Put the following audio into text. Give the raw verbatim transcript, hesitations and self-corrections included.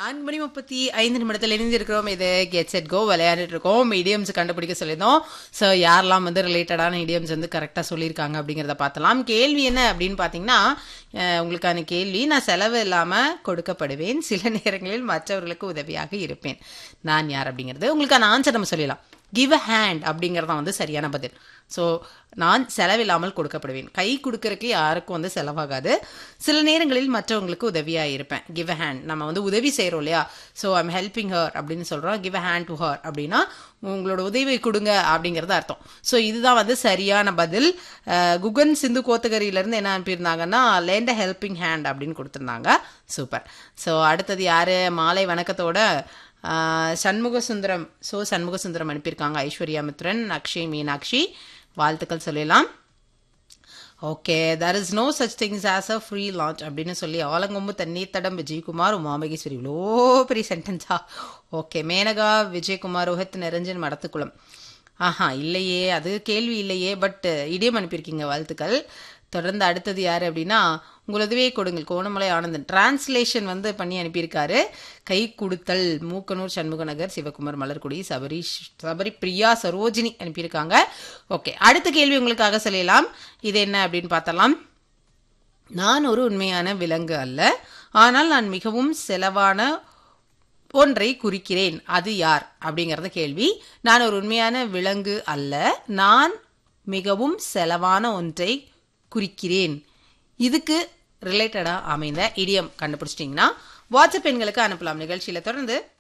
நான்கு மணி முப்பத்தி ஐந்து நிமிடத்தில் இணைந்திருக்கிறோம். இது கெட் செட் கோ விளையாடிட்டு இருக்கோம். இடியம்ஸ் கண்டுபிடிக்க சொல்லியிருந்தோம். ஸோ யாரெல்லாம் வந்து ரிலேட்டடான இடியம்ஸ் வந்து கரெக்டாக சொல்லியிருக்காங்க அப்படிங்கிறத பார்த்தலாம். கேள்வி என்ன அப்படின்னு பார்த்தீங்கன்னா, உங்களுக்கான கேள்வி, நான் செலவு இல்லாமல் கொடுக்கப்படுவேன், சில நேரங்களில் மற்றவர்களுக்கு உதவியாக இருப்பேன், நான் யார் அப்படிங்கிறது. உங்களுக்கான ஆன்சர் நம்ம சொல்லிடலாம். கிவ் அ ஹேண்ட் அப்படிங்கிறது தான் வந்து சரியான பதில். ஸோ நான் செலவில்லாமல் கொடுக்கப்படுவேன். கை கொடுக்கறதுக்கு யாருக்கும் வந்து செலவாகாது, சில நேரங்களில் மற்றவங்களுக்கு உதவியாக இருப்பேன். கிவ் அ ஹேண்ட், நம்ம வந்து உதவி செய்கிறோம் இல்லையா? ஸோ ஐம் ஹெல்பிங் ஹர் அப்படின்னு சொல்கிறோம். Give a hand to her அப்படின்னா உங்களோட உதவி கொடுங்க அப்படிங்கிறது அர்த்தம். ஸோ இதுதான் வந்து சரியான பதில். குகன் சிந்து கோத்தகிரியிலேருந்து என்ன அனுப்பியிருந்தாங்கன்னா, லேண்ட் அ ஹெல்பிங் ஹேண்ட் அப்படின்னு கொடுத்துருந்தாங்க. சூப்பர். ஸோ அடுத்தது யார்? மாலை வணக்கத்தோட சண்முக சுந்தரம். ஸோ சண்முக சுந்தரம் அனுப்பியிருக்காங்க. ஐஸ்வர்யா மித்ரன், அக்ஷய் மீனாட்சி, வாழ்த்துக்கள் சொல்லிடலாம். Okay, there is no such things as a free launch அப்படின்னு சொல்லி ஆலங்கொம்பு தண்ணீர் தடம் விஜயகுமார், உமாமகேஸ்வரி. இவ்வளோ பெரிய சென்டென்ஸா? ஓகே, மேனகா, விஜயகுமார், ரோஹித், நிரஞ்சன், மடத்துக்குளம். ஆஹா, இல்லையே, அது கேள்வி இல்லையே, பட் இடியம் அனுப்பியிருக்கீங்க, வாழ்த்துக்கள். தொடர்ந்து அடுத்தது யார் அப்படின்னா, உங்களதுவே கொடுங்கள், கோணமலை ஆனந்தன். டிரான்ஸ்லேஷன் வந்து பண்ணி அனுப்பியிருக்காரு. கை கொடுத்தல், மூக்கனூர் சண்முகநகர், சிவகுமார், மலர்குடி, சபரி சபரி பிரியா, சரோஜினி அனுப்பியிருக்காங்க. ஓகே, அடுத்த கேள்வி உங்களுக்காக சொல்லலாம். இது என்ன அப்படின்னு பார்த்தலாம். நான் ஒரு உண்மையான விலங்கு அல்ல, ஆனால் நான் மிகவும் செலவான ஒன்றை குறிக்கிறேன், அது யார் அப்படிங்கறது கேள்வி. நான் ஒரு உண்மையான விலங்கு அல்ல, நான் மிகவும் செலவான ஒன்றை குறிக்கிறேன். இதுக்கு ரிலேட்டடா அமைந்த இடியம் கண்டுபிடிச்சிட்டிங்கன்னா வாட்ஸ்அப் எண்களுக்கு அனுப்பலாம். நிகழ்ச்சியில தொடர்ந்து